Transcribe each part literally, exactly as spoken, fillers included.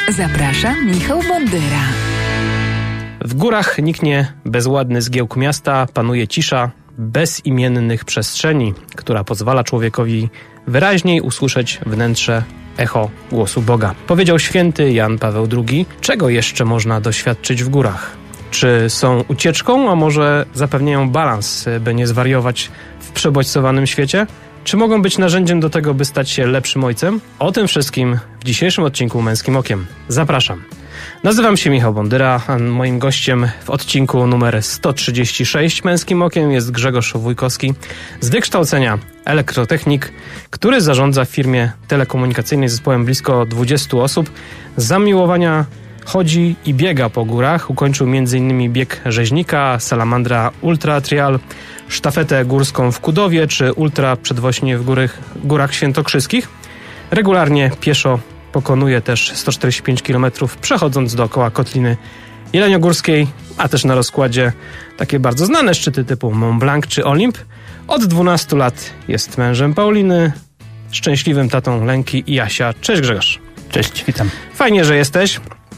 Zaprasza Michał Bondyra. W górach niknie bezładny zgiełk miasta, panuje cisza bezimiennych przestrzeni, która pozwala człowiekowi wyraźniej usłyszeć wnętrze echo głosu Boga. Powiedział święty Jan Paweł drugi. Czego jeszcze można doświadczyć w górach? Czy są ucieczką, a może zapewniają balans, by nie zwariować w przebodźcowanym świecie? Czy mogą być narzędziem do tego, by stać się lepszym ojcem? O tym wszystkim w dzisiejszym odcinku Męskim Okiem. Zapraszam. Nazywam się Michał Bondyra, a moim gościem w odcinku numer sto trzydzieści sześć Męskim Okiem jest Grzegorz Wójkowski, z wykształcenia elektrotechnik, który zarządza w firmie telekomunikacyjnej z zespołem blisko dwudziestu osób. Z zamiłowania chodzi i biega po górach. Ukończył między innymi bieg rzeźnika, salamandra ultra trial, sztafetę górską w Kudowie czy ultra przedwośnie w górach, górach świętokrzyskich. Regularnie pieszo pokonuje też sto czterdzieści pięć kilometrów, przechodząc dookoła Kotliny Jeleniogórskiej, a też na rozkładzie takie bardzo znane szczyty typu Mont Blanc czy Olimp. Od dwunastu lat jest mężem Pauliny, szczęśliwym tatą Lenki i Jasia. Cześć Grzegorz. Cześć, witam. Fajnie, że jesteś,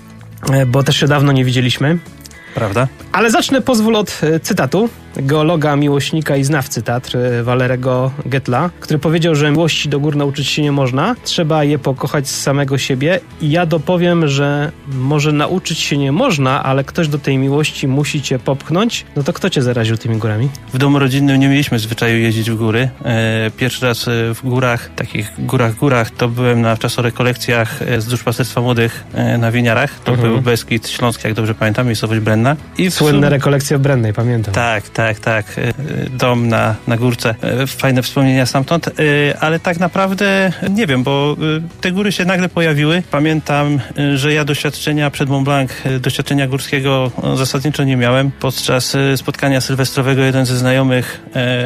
bo też się dawno nie widzieliśmy. Prawda? Ale zacznę, pozwól, od cytatu geologa, miłośnika i znawcy Tatr Walerego Gettla, który powiedział, że miłości do gór nauczyć się nie można, trzeba je pokochać z samego siebie. I ja dopowiem, że może nauczyć się nie można, ale ktoś do tej miłości musi cię popchnąć. No to kto cię zaraził tymi górami? W domu rodzinnym nie mieliśmy zwyczaju jeździć w góry. Pierwszy raz w górach, takich górach, górach, to byłem na czasorekolekcjach z duszpasterstwa młodych na Winiarach. To mhm. był Beskid Śląski, jak dobrze pamiętam, miejscowość Brenna. I Słynne sum... rekolekcje w Brennej, pamiętam. Tak, tak. Tak, tak. Dom na, na górce. Fajne wspomnienia stamtąd, ale tak naprawdę nie wiem, bo te góry się nagle pojawiły. Pamiętam, że ja doświadczenia przed Mont Blanc, doświadczenia górskiego zasadniczo nie miałem. Podczas spotkania sylwestrowego jeden ze znajomych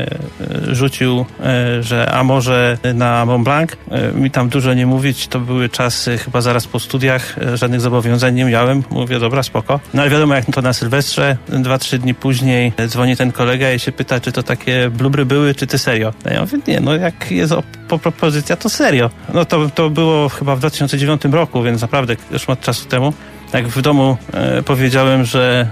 rzucił, że a może na Mont Blanc. Mi tam dużo nie mówić, to były czasy chyba zaraz po studiach, żadnych zobowiązań nie miałem. Mówię, dobra, spoko. No ale wiadomo, jak to na Sylwestrze, dwa, trzy dni później dzwoni ten kolega i się pyta, czy to takie blubry były, czy ty serio? No ja mówię, nie, no jak jest po propozycja, to serio. No to, to było chyba w dwa tysiące dziewiątym roku, więc naprawdę już od czasu temu. Jak w domu e, powiedziałem, że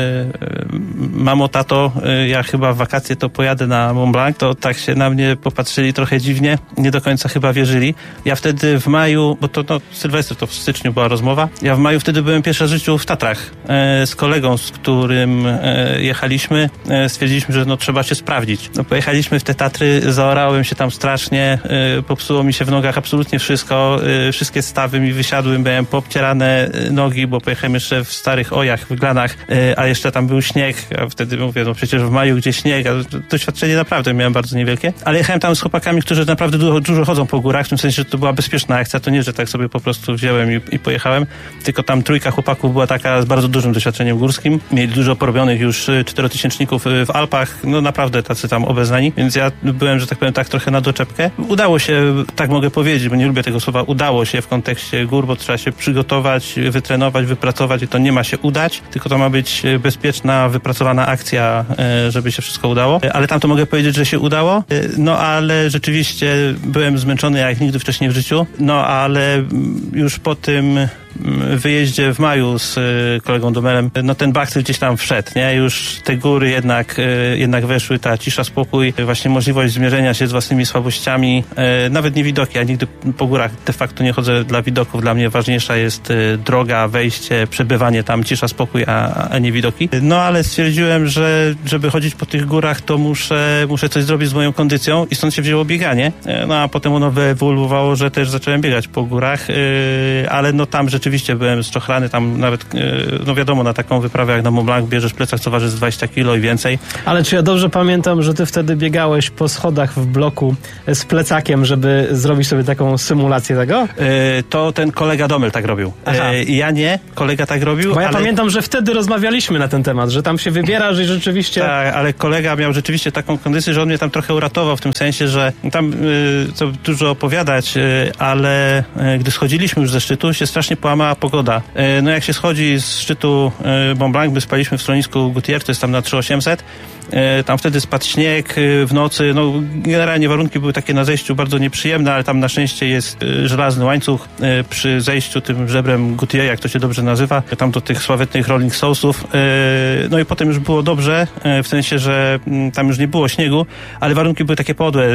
e, mamo, tato, e, ja chyba w wakacje to pojadę na Mont Blanc, to tak się na mnie popatrzyli trochę dziwnie, nie do końca chyba wierzyli. Ja wtedy w maju, bo to no, Sylwester to w styczniu była rozmowa, ja w maju wtedy byłem pierwszy raz w życiu w Tatrach e, z kolegą, z którym e, jechaliśmy, e, stwierdziliśmy, że no trzeba się sprawdzić. No pojechaliśmy w te Tatry, zaorałem się tam strasznie, e, popsuło mi się w nogach absolutnie wszystko, e, wszystkie stawy mi wysiadły, miałem poobcierane nogi, bo pojechałem jeszcze w starych ojach, w Glanach, a jeszcze tam był śnieg, a wtedy mówię, no przecież w maju gdzie śnieg, a doświadczenie naprawdę miałem bardzo niewielkie, ale jechałem tam z chłopakami, którzy naprawdę dużo, dużo chodzą po górach, w tym sensie, że to była bezpieczna akcja, to nie, że tak sobie po prostu wziąłem i, i pojechałem, tylko tam trójka chłopaków była taka z bardzo dużym doświadczeniem górskim, mieli dużo porobionych już czterotysięczników w Alpach, no naprawdę tacy tam obeznani, więc ja byłem, że tak powiem, tak trochę na doczepkę. Udało się, tak mogę powiedzieć, bo nie lubię tego słowa, udało się w kontekście gór, bo trzeba się przygotować, wytrenować, wypracować i to nie ma się udać, tylko to ma być bezpieczna, wypracowana akcja, żeby się wszystko udało. Ale tam to mogę powiedzieć, że się udało. No ale rzeczywiście byłem zmęczony jak nigdy wcześniej w życiu. No ale już po tym wyjeździe w maju z kolegą Domelem, no ten bakcyl gdzieś tam wszedł, nie? Już te góry jednak, jednak weszły, ta cisza, spokój, właśnie możliwość zmierzenia się z własnymi słabościami, nawet nie widoki, ja nigdy po górach de facto nie chodzę dla widoków, dla mnie ważniejsza jest droga, wejście, przebywanie tam, cisza, spokój, a, a nie widoki. No ale stwierdziłem, że żeby chodzić po tych górach, to muszę, muszę coś zrobić z moją kondycją i stąd się wzięło bieganie. No a potem ono wyewoluowało, że też zacząłem biegać po górach, ale no tam rzeczywiście Rzeczywiście byłem zczochrany, tam nawet, no wiadomo, na taką wyprawę jak na Mont Blanc bierzesz w plecach, co waży z dwadzieścia kilo i więcej. Ale czy ja dobrze pamiętam, że ty wtedy biegałeś po schodach w bloku z plecakiem, żeby zrobić sobie taką symulację tego? Yy, to ten kolega Domel tak robił. Yy, ja nie, kolega tak robił. Bo ja ale... pamiętam, że wtedy rozmawialiśmy na ten temat, że tam się wybierasz i rzeczywiście... Tak, ale kolega miał rzeczywiście taką kondycję, że on mnie tam trochę uratował w tym sensie, że tam yy, co dużo opowiadać, yy, ale yy, gdy schodziliśmy już ze szczytu, się strasznie połamała pogoda. No jak się schodzi z szczytu Mont Blanc, my spaliśmy w schronisku Gouttières, to jest tam na trzy tysiące osiemset, tam wtedy spadł śnieg w nocy, no generalnie warunki były takie na zejściu bardzo nieprzyjemne, ale tam na szczęście jest żelazny łańcuch przy zejściu tym żebrem Goodyear, jak to się dobrze nazywa, tam do tych sławetnych Rolling Stonesów. No i potem już było dobrze, w sensie, że tam już nie było śniegu, ale warunki były takie podłe.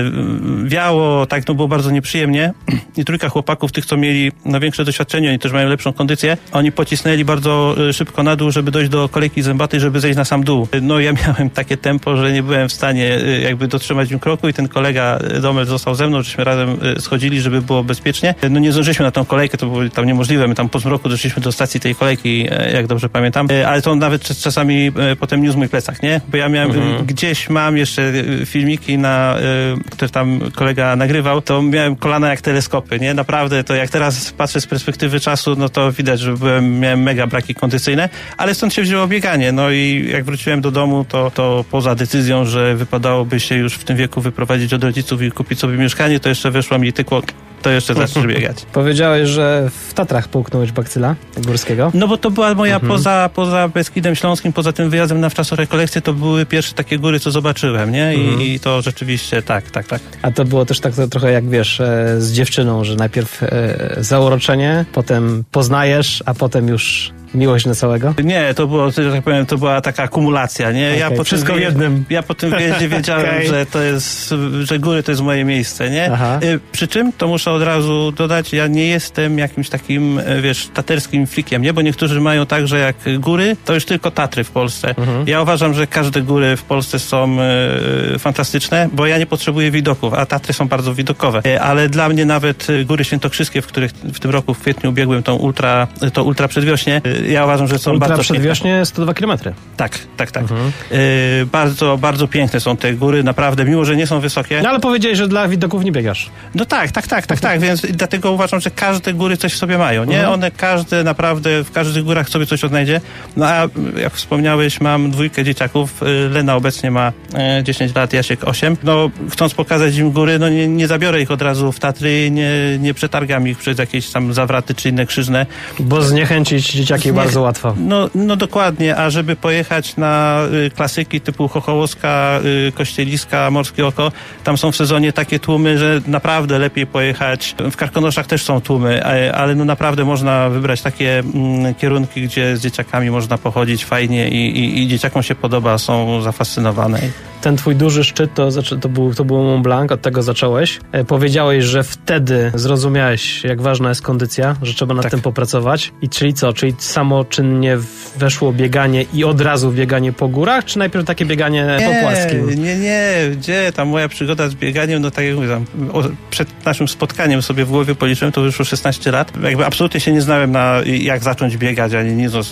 Wiało, tak, no było bardzo nieprzyjemnie i trójka chłopaków, tych co mieli no, większe doświadczenie, oni też mają lepszą kondycję, oni pocisnęli bardzo szybko na dół, żeby dojść do kolejki zębatej, żeby zejść na sam dół. No ja miałem takie tempo, że nie byłem w stanie jakby dotrzymać im kroku i ten kolega Domel został ze mną, żeśmy razem schodzili, żeby było bezpiecznie. No nie zdążyliśmy na tą kolejkę, to było tam niemożliwe. My tam po zmroku doszliśmy do stacji tej kolejki, jak dobrze pamiętam, ale to nawet czasami potem niósł mój plecak, nie? Bo ja miałem, mhm. gdzieś mam jeszcze filmiki, na, które tam kolega nagrywał, to miałem kolana jak teleskopy, nie? Naprawdę to jak teraz patrzę z perspektywy czasu, no to widać, że byłem, miałem mega braki kondycyjne, ale stąd się wzięło bieganie. No i jak wróciłem do domu, to, to poza decyzją, że wypadałoby się już w tym wieku wyprowadzić od rodziców i kupić sobie mieszkanie, to jeszcze weszło mi tykło, to jeszcze zaczniesz biegać. Powiedziałeś, że w Tatrach połknąłeś bakcyla górskiego? No bo to była moja, mhm. poza, poza Beskidem Śląskim, poza tym wyjazdem na wczasorekolekcję, to były pierwsze takie góry, co zobaczyłem, nie? I, mhm. i to rzeczywiście tak, tak, tak. A to było też tak to trochę jak, wiesz, z dziewczyną, że najpierw zauroczenie, potem poznajesz, a potem już miłość na całego? Nie, to było, że tak powiem, to była taka akumulacja, nie? Okay, ja po wszystko tym, w jednym. Ja po tym wyjeździe wiedziałem, okay. że to jest, że góry to jest moje miejsce, nie? Aha. Przy czym, to muszę od razu dodać, ja nie jestem jakimś takim, wiesz, taterskim flikiem, nie? Bo niektórzy mają tak, że jak góry, to już tylko Tatry w Polsce. Mhm. Ja uważam, że każde góry w Polsce są e, fantastyczne, bo ja nie potrzebuję widoków, a Tatry są bardzo widokowe. E, ale dla mnie nawet góry świętokrzyskie, w których w tym roku w kwietniu biegłem tą ultra, to ultra przedwiośnie, e, ja uważam, że są ultra bardzo przedwiośnie piękne. sto dwa kilometry. Tak, tak, tak. Mhm. E, bardzo, bardzo piękne są te góry, naprawdę, mimo że nie są wysokie. No ale powiedziałeś, że dla widoków nie biegasz. No tak, tak, tak, tak, tak, więc dlatego uważam, że każde góry coś w sobie mają, nie? Mhm. One każde naprawdę, w każdych górach sobie coś odnajdzie. No a jak wspomniałeś, mam dwójkę dzieciaków. Lena obecnie ma dziesięć lat, Jasiek osiem. No, chcąc pokazać im góry, no nie, nie zabiorę ich od razu w Tatry, nie, nie przetargam ich przez jakieś tam zawraty czy inne krzyżne. Bo zniechęcić dzieciaki Zniech... bardzo łatwo. No, no dokładnie, a żeby pojechać na y, klasyki typu Chochołowska, y, Kościeliska, Morskie Oko, tam są w sezonie takie tłumy, że naprawdę lepiej pojechać. W Karkonoszach też są tłumy, ale, ale no naprawdę można wybrać takie mm, kierunki, gdzie z dzieciakami można pochodzić fajnie i, i, i dzieciakom się podoba, są zafascynowane. Ten twój duży szczyt to, to, był, to był Mont Blanc, od tego zacząłeś. E, powiedziałeś, że wtedy zrozumiałeś, jak ważna jest kondycja, że trzeba nad tak. tym popracować. I czyli co? Czyli samoczynnie weszło bieganie i od razu bieganie po górach, czy najpierw takie bieganie nie, po płaskim? Nie, nie, gdzie? Tam moja przygoda z bieganiem, no tak jak mówię, tam, o, przed naszym spotkaniem sobie w głowie policzyłem, to już szesnaście lat. Jakby absolutnie się nie znałem na jak zacząć biegać, ani nic, no,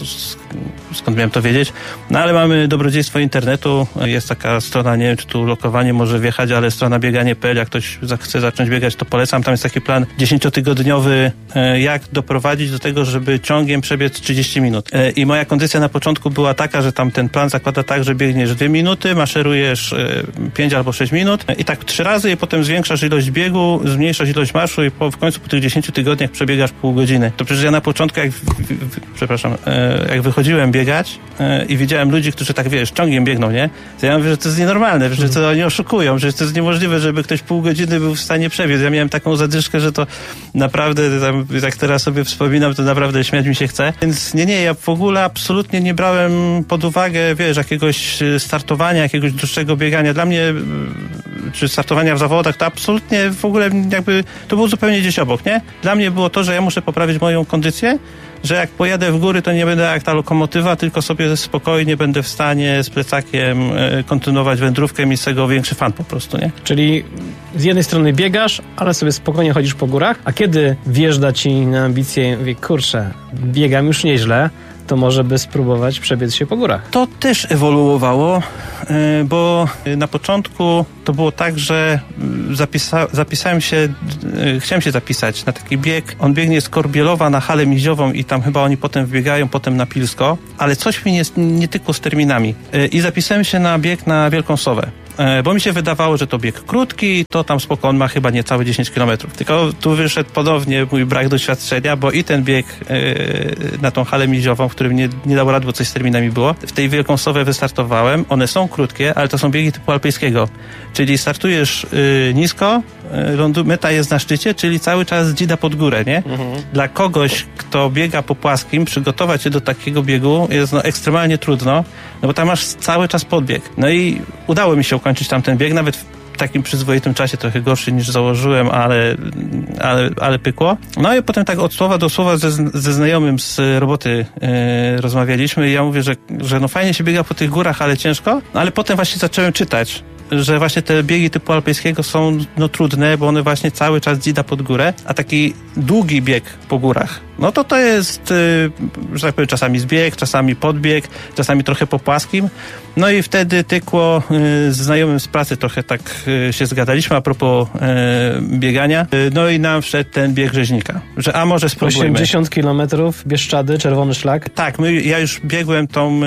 skąd miałem to wiedzieć. No ale mamy dobrodziejstwo internetu, jest taka strona, nie wiem, czy tu lokowanie może wjechać, ale strona bieganie kropka p l, jak ktoś chce zacząć biegać, to polecam. Tam jest taki plan dziesięciotygodniowy, jak doprowadzić do tego, żeby ciągiem przebiec trzydzieści minut. I moja kondycja na początku była taka, że tam ten plan zakłada tak, że biegniesz dwie minuty, maszerujesz pięć albo sześć minut i tak trzy razy i potem zwiększasz ilość biegu, zmniejszasz ilość marszu i po, w końcu po tych dziesięciu tygodniach przebiegasz pół godziny. To przecież ja na początku, jak, w, w, przepraszam, jak wychodziłem biegać i widziałem ludzi, którzy tak, wiesz, ciągiem biegną, nie? To ja mówię, że to jest nienormalne, że to oni oszukują, że to jest niemożliwe, żeby ktoś pół godziny był w stanie przebiec. Ja miałem taką zadyszkę, że to naprawdę, tam, jak teraz sobie wspominam, to naprawdę śmiać mi się chce. Więc nie, nie, ja w ogóle absolutnie nie brałem pod uwagę, wiesz, jakiegoś startowania, jakiegoś dłuższego biegania. Dla mnie, czy startowania w zawodach, to absolutnie w ogóle jakby, to było zupełnie gdzieś obok, nie? Dla mnie było to, że ja muszę poprawić moją kondycję, że jak pojadę w góry, to nie będę jak ta lokomotywa, tylko sobie spokojnie będę w stanie z plecakiem kontynuować wędrówkę i mieć z tego większy fan po prostu, nie? Czyli z jednej strony biegasz, ale sobie spokojnie chodzisz po górach, a kiedy wjeżdża ci na ambicje i mówi, kurczę, biegam już nieźle, to może by spróbować przebiec się po górach. To też ewoluowało, bo na początku to było tak, że zapisa- zapisałem się, chciałem się zapisać na taki bieg. On biegnie z Korbielowa na Halę Miziową i tam chyba oni potem wbiegają, potem na Pilsko, ale coś mi nie, nie tykło z terminami. I zapisałem się na bieg na Wielką Sowę. bo mi się wydawało, że to bieg krótki, to tam spoko, on ma chyba niecałe dziesięć kilometrów. Tylko tu wyszedł ponownie mój brak doświadczenia, bo i ten bieg na tą halę miziową, w którym nie, nie dało rady, bo coś z terminami było. W tej Wielką Sowę wystartowałem, one są krótkie, ale to są biegi typu alpejskiego. Czyli startujesz nisko, lądu, meta jest na szczycie, czyli cały czas dzida pod górę, nie? Mhm. Dla kogoś, kto biega po płaskim, przygotować się do takiego biegu jest no, ekstremalnie trudno, no bo tam masz cały czas podbieg. No i udało mi się ukończyć tam ten bieg, nawet w takim przyzwoitym czasie, trochę gorszy niż założyłem, ale, ale, ale pykło. No i potem tak od słowa do słowa ze, ze znajomym z roboty yy, rozmawialiśmy i ja mówię, że, że no fajnie się biega po tych górach, ale ciężko, no ale potem właśnie zacząłem czytać, że właśnie te biegi typu alpejskiego są no trudne, bo one właśnie cały czas dzida pod górę, a taki długi bieg po górach, no to to jest, yy, że tak powiem, czasami zbieg, czasami podbieg, czasami trochę po płaskim. No i wtedy tykło yy, z znajomym z pracy trochę tak yy, się zgadaliśmy a propos yy, biegania. Yy, no i nam wszedł ten bieg rzeźnika, że a może spróbujmy. osiemdziesiąt kilometrów, Bieszczady, czerwony szlak. Tak, my, ja już biegłem tą,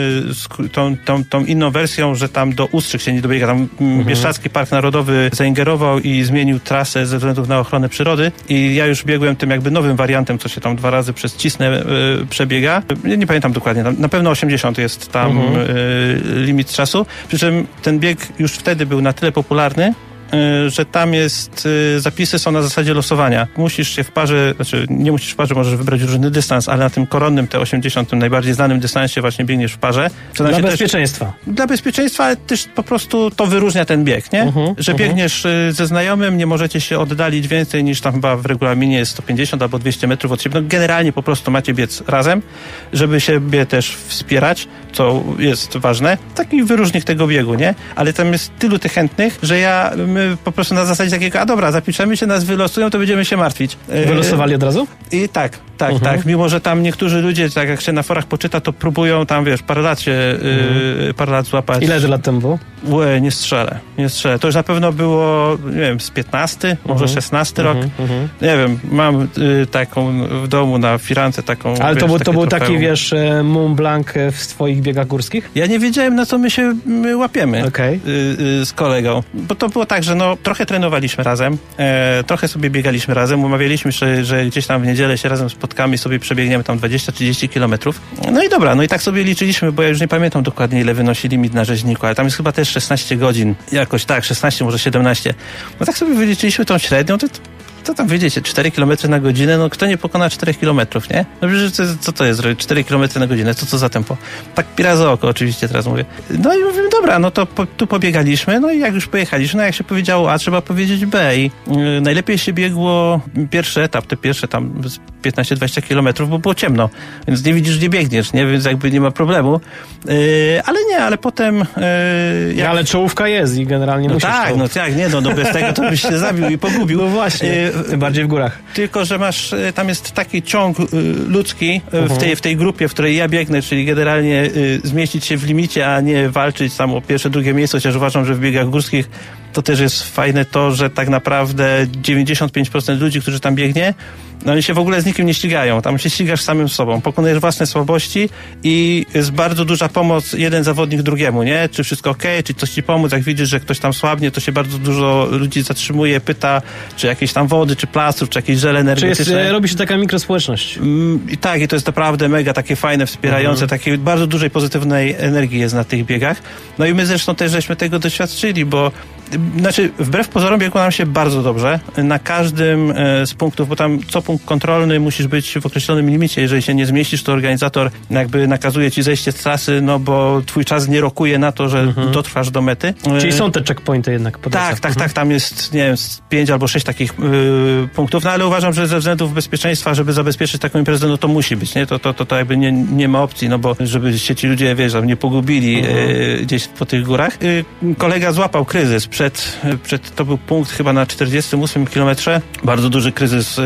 yy, tą, tą, tą inną wersją, że tam do Ustrzyk się nie dobiega. Tam mhm. Bieszczadzki Park Narodowy zaingerował i zmienił trasę ze względu na ochronę przyrody i ja już biegłem tym jakby nowym wariantem, co się tam dwa razy przez Cisnę yy, przebiega. Nie, nie pamiętam dokładnie, tam, na pewno osiemdziesiąt jest tam mhm. yy, limit czasu. Przy czym ten bieg już wtedy był na tyle popularny, że tam jest, zapisy są na zasadzie losowania. Musisz się w parze, znaczy nie musisz w parze, możesz wybrać różny dystans, ale na tym koronnym T osiemdziesiąt, tym najbardziej znanym dystansie właśnie biegniesz w parze. Dla bezpieczeństwa. Też, dla bezpieczeństwa, ale też po prostu to wyróżnia ten bieg, nie? Uh-huh, że uh-huh. biegniesz ze znajomym, nie możecie się oddalić więcej niż tam chyba w regulaminie jest sto pięćdziesiąt albo dwieście metrów od siebie. No generalnie po prostu macie biec razem, żeby siebie też wspierać, co jest ważne. Taki wyróżnik tego biegu, nie? Ale tam jest tylu tych chętnych, że ja my po prostu na zasadzie takiego, a dobra, zapiszemy się, nas wylosują, to będziemy się martwić. Wylosowali od razu? I tak, tak, uh-huh. tak. Mimo, że tam niektórzy ludzie, tak jak się na forach poczyta, to próbują tam, wiesz, parę lat się, uh-huh. yy, parę lat złapać. Ile lat temu było? Łe, nie strzelę, nie strzelę. To już na pewno było, nie wiem, z piętnasty, uh-huh. może szesnasty uh-huh. rok. Uh-huh. Nie wiem, mam y, taką w domu na firance taką. Ale wiesz, to był, to był trofeum. taki, wiesz, Mont Blanc w twoich biegach górskich? Ja nie wiedziałem, na co my się my łapiemy okay. y, y, z kolegą. Bo to było tak, że no trochę trenowaliśmy razem, e, trochę sobie biegaliśmy razem, umawialiśmy, że, że gdzieś tam w niedzielę się razem spotkamy i sobie przebiegniemy tam dwadzieścia trzydzieści kilometrów. No i dobra, no i tak sobie liczyliśmy, bo ja już nie pamiętam dokładnie, ile wynosi limit na rzeźniku, ale tam jest chyba też szesnaście godzin, jakoś tak, szesnaście, może siedemnaście. No tak sobie wyliczyliśmy tą średnią, to co tam wiecie, cztery kilometry na godzinę, no kto nie pokona czterech kilometrów, nie? No przecież co, co to jest, cztery kilometry na godzinę, co co za tempo? Tak pira za oko oczywiście teraz mówię. No i mówimy, dobra, no to po, tu pobiegaliśmy, no i jak już pojechaliśmy, no jak się powiedziało A, trzeba powiedzieć B i yy, najlepiej się biegło pierwszy etap, te pierwsze tam piętnaście dwadzieścia kilometrów, bo było ciemno, więc nie widzisz, gdzie biegniesz, nie? Więc jakby nie ma problemu. Yy, ale nie, ale potem... Yy, jak... no, ale czołówka jest i generalnie no musisz... tak, to... no tak, nie, no, no bez tego to byś się zabił i pogubił. No właśnie. Yy, Tym bardziej w górach. Tylko, że masz, tam jest taki ciąg y, ludzki y, uh-huh. w, tej, w tej grupie, w której ja biegnę, czyli generalnie y, zmieścić się w limicie, a nie walczyć tam o pierwsze, drugie miejsce, chociaż uważam, że w biegach górskich to też jest fajne to, że tak naprawdę dziewięćdziesiąt pięć procent ludzi, którzy tam biegnie, no oni się w ogóle z nikim nie ścigają. Tam się ścigasz samym sobą. Pokonujesz własne słabości i jest bardzo duża pomoc jeden zawodnik drugiemu, nie? Czy wszystko okej, okay? Czy coś ci pomóc? Jak widzisz, że ktoś tam słabnie, to się bardzo dużo ludzi zatrzymuje, pyta, czy jakieś tam wody, czy plastrów, czy jakieś żele energetyczne. Czy jest, robi się taka mikrospołeczność. Mm, I tak, i to jest naprawdę mega takie fajne, wspierające, mhm. takiej bardzo dużej pozytywnej energii jest na tych biegach. No i my zresztą też żeśmy tego doświadczyli, bo znaczy, wbrew pozorom biegło nam się bardzo dobrze. Na każdym z punktów, bo tam co punkt kontrolny musisz być w określonym limicie. Jeżeli się nie zmieścisz, to organizator jakby nakazuje ci zejście z trasy, no bo twój czas nie rokuje na to, że mhm. dotrwasz do mety. Czyli są te checkpointy jednak po Tak, tak, mhm. tak. Tam jest, nie wiem, pięć albo sześć takich y, punktów, no ale uważam, że ze względów bezpieczeństwa, żeby zabezpieczyć taką imprezę, no to musi być, nie? To, to, to, to jakby nie, nie ma opcji, no bo żeby się ci ludzie, wiesz, nie pogubili mhm. y, gdzieś po tych górach. Y, kolega złapał kryzys przed, przed, to był punkt chyba na czterdziestym ósmym kilometrze. Bardzo duży kryzys go złapał.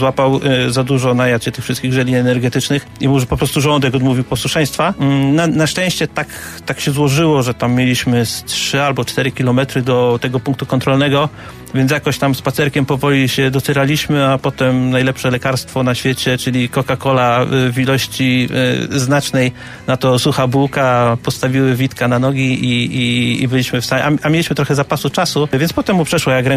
złapał y, za dużo, najadł się tych wszystkich żeli energetycznych i mu po prostu żołądek odmówił posłuszeństwa. Mm, na, na szczęście tak, tak się złożyło, że tam mieliśmy z trzy albo cztery kilometry do tego punktu kontrolnego, więc jakoś tam spacerkiem powoli się docieraliśmy, a potem najlepsze lekarstwo na świecie, czyli Coca-Cola w ilości y, znacznej, na to sucha bułka, postawiły Witka na nogi i, i, i byliśmy w stanie, a, a mieliśmy trochę zapasu czasu, więc potem mu przeszło jak ręką